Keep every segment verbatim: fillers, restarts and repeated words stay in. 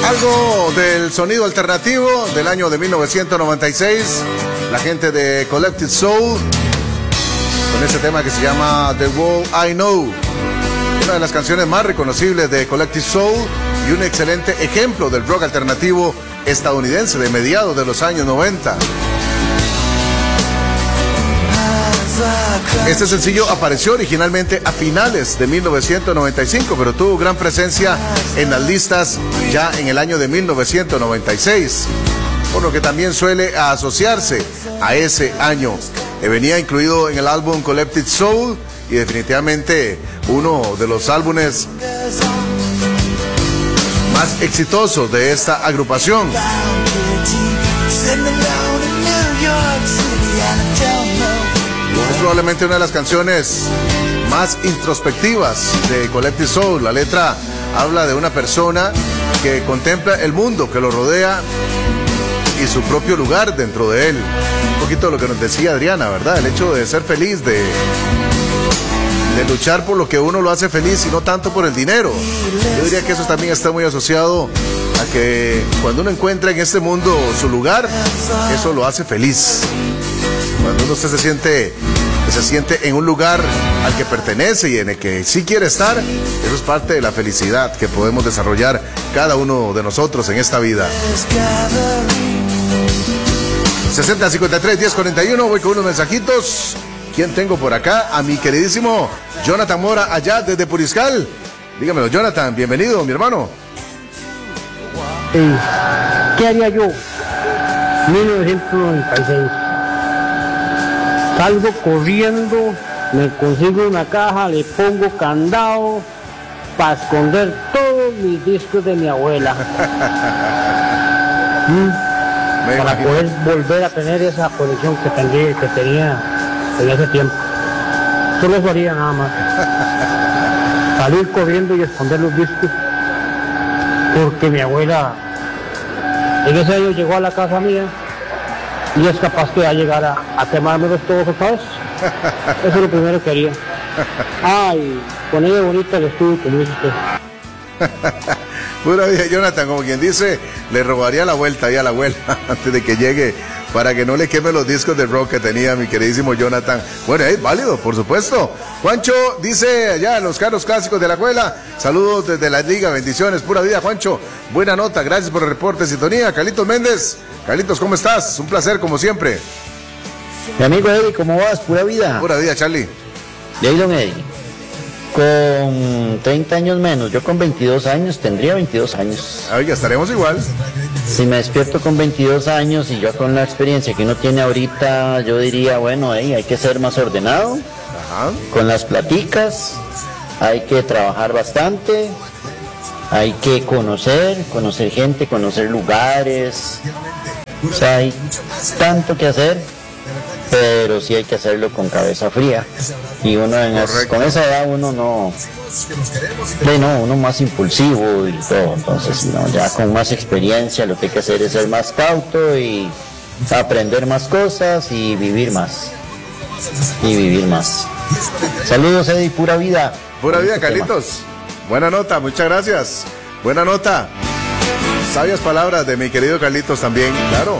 Algo del sonido alternativo del año de mil novecientos noventa y seis, la gente de Collective Soul, con ese tema que se llama The World I Know, una de las canciones más reconocibles de Collective Soul y un excelente ejemplo del rock alternativo estadounidense de mediados de los años noventa. Este sencillo apareció originalmente a finales de mil novecientos noventa y cinco, pero tuvo gran presencia en las listas ya en el año de mil novecientos noventa y seis, por lo que también suele asociarse a ese año. Venía incluido en el álbum Collective Soul y definitivamente uno de los álbumes más exitosos de esta agrupación. Es probablemente una de las canciones más introspectivas de Collective Soul. La letra habla de una persona que contempla el mundo que lo rodea y su propio lugar dentro de él. Un poquito de lo que nos decía Adriana, ¿verdad? El hecho de ser feliz, de, de luchar por lo que uno lo hace feliz y no tanto por el dinero. Yo diría que eso también está muy asociado a que cuando uno encuentra en este mundo su lugar, eso lo hace feliz. Cuando uno se siente, se siente en un lugar al que pertenece y en el que sí quiere estar, eso es parte de la felicidad que podemos desarrollar cada uno de nosotros en esta vida. sesenta cincuenta y tres diez cuarenta y uno, voy con unos mensajitos. ¿Quién tengo por acá? A mi queridísimo Jonathan Mora, allá desde Puriscal. Dígamelo, Jonathan, bienvenido, mi hermano. Sí. ¿Qué haría yo? mil novecientos noventa y seis. Salgo corriendo, me consigo una caja, le pongo candado para esconder todos mis discos de mi abuela. ¿Mm? Para imagino. Poder volver a tener esa colección que, tendría, que tenía en ese tiempo. Solo eso haría nada más. Salir corriendo y esconder los discos. Porque mi abuela en ese año llegó a la casa mía y es capaz que va a llegar a, a quemármelos todos otra vez. Eso es lo primero que haría. Ay, con ella bonita el estudio, como dice usted. Pura vida, Jonathan, como quien dice, le robaría la vuelta ahí a la abuela antes de que llegue, para que no le queme los discos de rock que tenía mi queridísimo Jonathan. Bueno, es válido, por supuesto. Juancho dice allá en los carros clásicos de la abuela, saludos desde la liga, bendiciones, pura vida, Juancho. Buena nota, gracias por el reporte de sintonía. Carlitos Méndez, Carlitos, ¿cómo estás? Un placer, como siempre. Mi amigo Eddie, ¿cómo vas? Pura vida. Pura vida, Charlie. De ahí, don Eddie. Con treinta años menos, yo con veintidós años, tendría veintidós años. Ay, ya estaremos igual. Si me despierto con veintidós años y yo con la experiencia que uno tiene ahorita, yo diría, bueno, hey, hay que ser más ordenado. Ajá. Con las platicas, hay que trabajar bastante, hay que conocer, conocer gente, conocer lugares. O sea, hay tanto que hacer, pero sí hay que hacerlo con cabeza fría. Y uno en es, con esa edad uno no, de no, uno más impulsivo y todo. Entonces, no, ya con más experiencia lo que hay que hacer es ser más cauto y aprender más cosas y vivir más. Y vivir más. Saludos, Eddie, pura vida. Pura vida, este Carlitos. Tema. Buena nota, muchas gracias. Buena nota. Sabias palabras de mi querido Carlitos también, claro.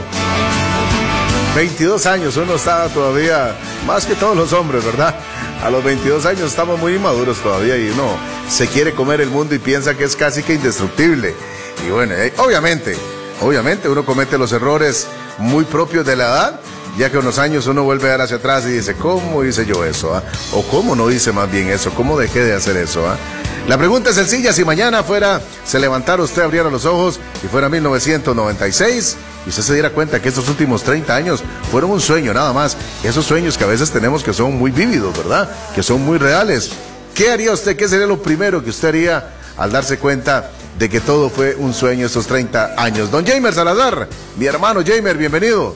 veintidós años, uno está todavía más que todos los hombres, ¿verdad? A los veintidós años estamos muy inmaduros todavía y uno se quiere comer el mundo y piensa que es casi que indestructible. Y bueno, eh, obviamente, obviamente uno comete los errores muy propios de la edad, ya que unos años uno vuelve a dar hacia atrás y dice, ¿cómo hice yo eso? Ah? O ¿cómo no hice más bien eso? ¿Cómo dejé de hacer eso? Ah? La pregunta es sencilla, si mañana fuera, se levantara usted, abriera los ojos y fuera mil novecientos noventa y seis, y usted se diera cuenta que estos últimos treinta años fueron un sueño nada más, esos sueños que a veces tenemos que son muy vívidos, ¿verdad? Que son muy reales. ¿Qué haría usted? ¿Qué sería lo primero que usted haría al darse cuenta de que todo fue un sueño estos treinta años? Don Jamer Salazar, mi hermano Jamer, bienvenido.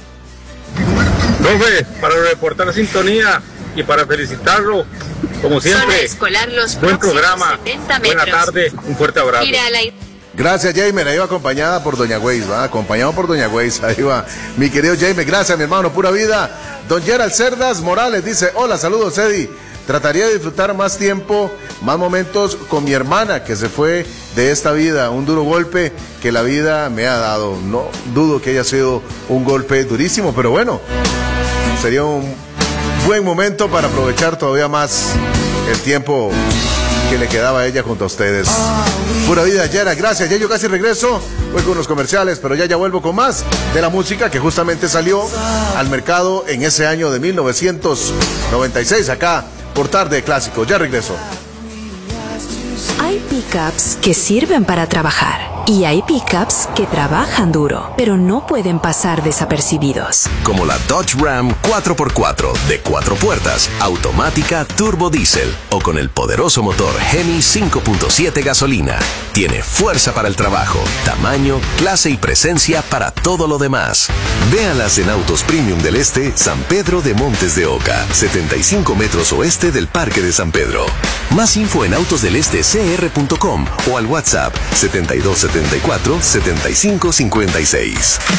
Profe, para reportar la sintonía y para felicitarlo, como siempre, escolar los buen programa, buena tarde, un fuerte abrazo. Gracias, Jamer, ahí va acompañada por Doña Weiss, ¿va? Acompañado por Doña Weiss, ahí va. Mi querido Jamer, gracias, mi hermano, pura vida. Don Gerald Cerdas Morales dice, hola, saludos, Eddie. trataría de disfrutar más tiempo, más momentos con mi hermana que se fue de esta vida, un duro golpe que la vida me ha dado. No dudo que haya sido un golpe durísimo, pero bueno, sería un buen momento para aprovechar todavía más el tiempo que le quedaba a ella junto a ustedes. Pura vida, Yera, gracias. Ya yo casi regreso, voy con unos comerciales, pero ya ya vuelvo con más de la música que justamente salió al mercado en ese año de mil novecientos noventa y seis, acá por Tarde Clásico. Ya regreso. Hay pickups que sirven para trabajar y hay pickups que trabajan duro, pero no pueden pasar desapercibidos. Como la Dodge Ram cuatro por cuatro de cuatro puertas, automática turbo diésel o con el poderoso motor Hemi cinco punto siete gasolina. Tiene fuerza para el trabajo, tamaño, clase y presencia para todo lo demás. Véalas en Autos Premium del Este, San Pedro de Montes de Oca, setenta y cinco metros oeste del Parque de San Pedro. Más info en autos del este c r punto com o al WhatsApp setenta y dos setenta y cuatro setenta y cinco cincuenta y seis.